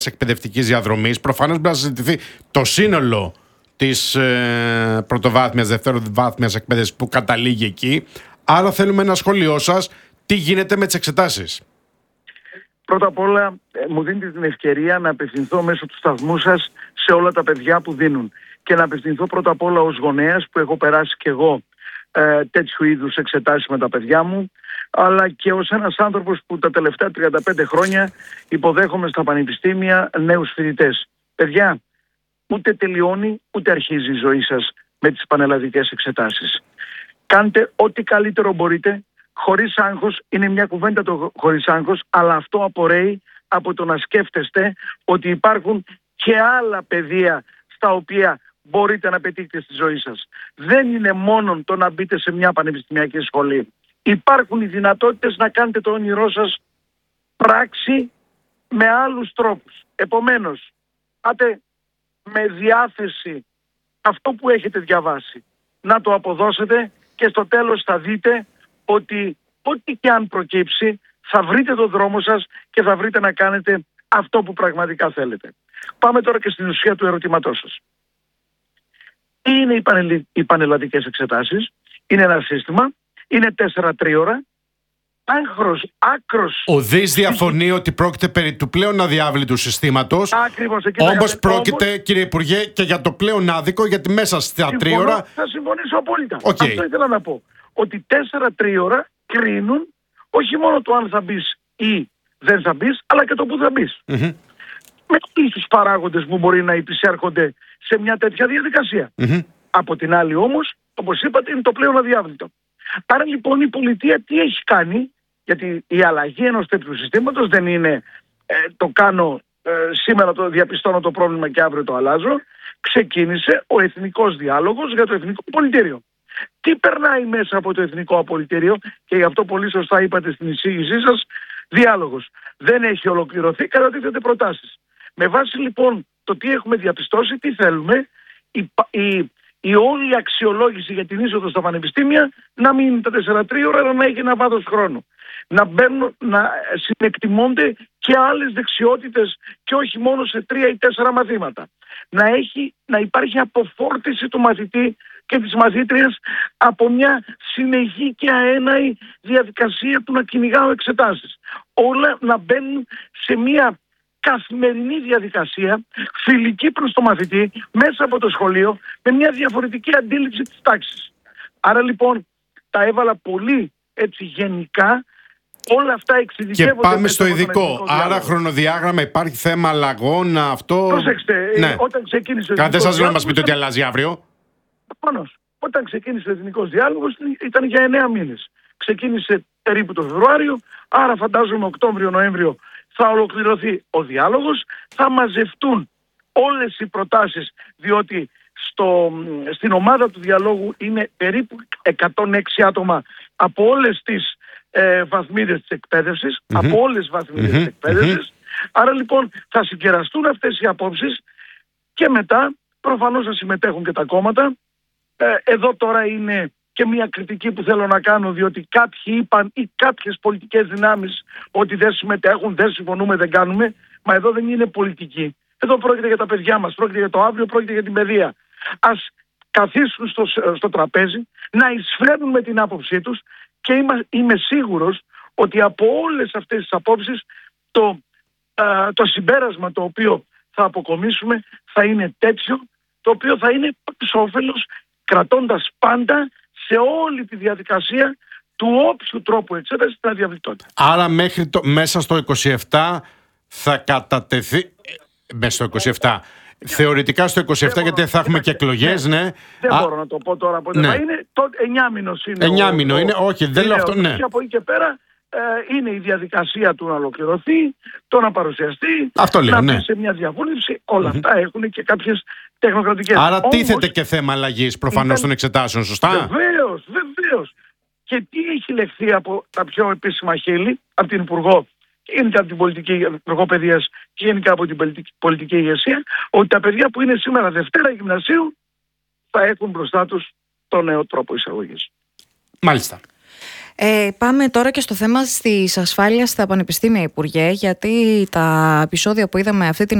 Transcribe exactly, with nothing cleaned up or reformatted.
εκπαιδευτικής διαδρομής. Προφανώς πρέπει να συζητηθεί το σύνολο της ε, πρωτοβάθμιας, δευτεροβάθμιας εκπαίδευσης που καταλήγει εκεί. Άρα θέλουμε ένα σχόλιο σας. Τι γίνεται με τις εξετάσεις? Πρώτα απ' όλα μου δίνετε την ευκαιρία να απευθυνθώ μέσω του σταθμού σας σε όλα τα παιδιά που δίνουν. Και να απευθυνθώ πρώτα απ' όλα ως γονέας, που έχω περάσει κι εγώ ε, τέτοιου είδους εξετάσεις με τα παιδιά μου, αλλά και ως ένας άνθρωπος που τα τελευταία τριάντα πέντε χρόνια υποδέχομαι στα πανεπιστήμια νέους φοιτητές. Παιδιά, ούτε τελειώνει ούτε αρχίζει η ζωή σας με τις πανελλαδικές εξετάσεις. Κάντε ό,τι καλύτερο μπορείτε, χωρίς άγχος. Είναι μια κουβέντα το χωρίς άγχος, αλλά αυτό απορρέει από το να σκέφτεστε ότι υπάρχουν και άλλα πεδία στα οποία μπορείτε να πετύχετε στη ζωή σας. Δεν είναι μόνο το να μπείτε σε μια πανεπιστημιακή σχολή. Υπάρχουν οι δυνατότητες να κάνετε το όνειρό σας πράξη με άλλους τρόπους. Επομένως, πάτε με διάθεση αυτό που έχετε διαβάσει, να το αποδώσετε και στο τέλος θα δείτε ότι ό,τι και αν προκύψει θα βρείτε τον δρόμο σας και θα βρείτε να κάνετε αυτό που πραγματικά θέλετε. Πάμε τώρα και στην ουσία του ερωτήματός σας. Τι είναι οι, πανελ... οι πανελλαδικές εξετάσεις? Είναι ένα σύστημα, είναι τέσσερα τρίωρα, άγχρος, άκρος... Ο ΔΙΣ διαφωνεί ότι πρόκειται περί του πλέον αδιάβλητου συστήματος. Ακριβώς. Όμως πρόκειται, όμως, κύριε Υπουργέ, και για το πλέον άδικο, γιατί μέσα στα συμφωνώ, τρίωρα... Θα συμφωνήσω απόλυτα. Okay. Αυτό ήθελα να πω. Ότι τέσσερα τρίωρα κρίνουν όχι μόνο το αν θα μπεις ή δεν θα μπεις, αλλά και το που θα μπεις. Mm-hmm. Με όλους τους παράγοντες που μπορεί να υπησέρχονται σε μια τέτοια διαδικασία. Mm-hmm. Από την άλλη όμως, όπως είπατε, είναι το πλέον αδιάβλητο. Άρα λοιπόν η πολιτεία τι έχει κάνει? Γιατί η αλλαγή ενός τέτοιου συστήματος δεν είναι ε, το κάνω ε, σήμερα, το διαπιστώνω το πρόβλημα και αύριο το αλλάζω. Ξεκίνησε ο εθνικός διάλογος για το εθνικό πολιτήριο. Τι περνάει μέσα από το εθνικό απολυτήριο? Και γι' αυτό πολύ σωστά είπατε στην εισήγησή σας, διάλογος. Δεν έχει ολοκληρωθεί, κατατίθεται προτάσεις. Με βάση λοιπόν το τι έχουμε διαπιστώσει, τι θέλουμε, η, η, η όλη αξιολόγηση για την είσοδο στα πανεπιστήμια να μην είναι τα τέσσερα τρίωρα, αλλά να έχει ένα βάθος χρόνου. Να μπαίνουν, να συνεκτιμώνται και άλλες δεξιότητες και όχι μόνο σε τρία ή τέσσερα μαθήματα. Να, έχει, να υπάρχει αποφόρτιση του μαθητή και της μαθήτριας από μια συνεχή και αέναη διαδικασία του να κυνηγάω εξετάσεις. Όλα να μπαίνουν σε μια καθημερινή διαδικασία, φιλική προς το μαθητή, μέσα από το σχολείο, με μια διαφορετική αντίληψη της τάξης. Άρα λοιπόν τα έβαλα πολύ έτσι γενικά. Όλα αυτά εξειδικεύονται. Και πάμε στο ειδικό. Άρα χρονοδιάγραμμα, υπάρχει θέμα αλλαγών, αυτό... Προσέξτε, ναι. Όταν ξεκίνησε... Κάτι δεν σας λέω να μας πείτε ότι αλλάζει αύριο. Προφανώς. Όταν ξεκίνησε ο εθνικός διάλογος ήταν για εννέα μήνες. Ξεκίνησε περίπου το Φεβρουάριο, άρα φαντάζομαι Οκτώβριο-Νοέμβριο θα ολοκληρωθεί ο διάλογος, θα μαζευτούν όλες οι προτάσεις, διότι στο, στην ομάδα του διαλόγου είναι περίπου εκατόν έξι άτομα από όλες τις ε, βαθμίδες της εκπαίδευσης, mm-hmm. από όλες τις βαθμίδες mm-hmm. της εκπαίδευσης. Mm-hmm. Άρα λοιπόν θα συγκεραστούν αυτές οι απόψεις και μετά προφανώς θα συμμετέχουν και τα κόμματα. Ε, εδώ τώρα είναι και μια κριτική που θέλω να κάνω, διότι κάποιοι είπαν ή κάποιες πολιτικές δυνάμεις ότι δεν συμμετέχουν, δεν συμφωνούμε, δεν κάνουμε. Μα εδώ δεν είναι πολιτική. Εδώ πρόκειται για τα παιδιά μας, πρόκειται για το αύριο, πρόκειται για την παιδεία. Ας καθίσουν στο, στο τραπέζι, να εισφέρουν με την άποψή τους και είμαι, είμαι σίγουρος ότι από όλες αυτές τις απόψεις το, α, το συμπέρασμα το οποίο θα αποκομίσουμε θα είναι τέτοιο, το οποίο θα είναι προς όφελος, κρατώντας πάντα σε όλη τη διαδικασία του όποιου τρόπου εξέταση την αδιαβλητότητα. Άρα μέχρι το, μέσα στο είκοσι επτά θα κατατεθεί... Μέσα στο είκοσι επτά. Θεωρητικά στο είκοσι επτά, γιατί θα έχουμε και εκλογές, ναι. ναι. Δεν Α, μπορώ να το πω τώρα πότε ναι. θα είναι. Το εννιά μήνος είναι. εννιά μήνο είναι, όχι, δεν λέω αυτό, ναι. Και από εκεί και πέρα ε, είναι η διαδικασία του να ολοκληρωθεί, το να παρουσιαστεί, αυτό λέω, να ναι. μπει σε μια διαβούλευση. Όλα mm-hmm. αυτά έχουν και κάποιες τεχνοκρατικές. Άρα Όμως, τίθεται και θέμα αλλαγής προφανώς ήταν... των εξετάσεων, σωστά. Βεβαίως, βεβαίως. Και τι έχει λεχθεί από τα πιο επίσημα χείλη, από την Υπουργό και γενικά από την πολιτική Υπουργό Παιδείας και γενικά από την πολιτική, πολιτική ηγεσία, ότι τα παιδιά που είναι σήμερα Δευτέρα Γυμνασίου θα έχουν μπροστά τους το νέο τρόπο εισαγωγής. Μάλιστα. Ε, πάμε τώρα και στο θέμα της ασφάλειας στα πανεπιστήμια, Υπουργέ, γιατί τα επεισόδια που είδαμε αυτή την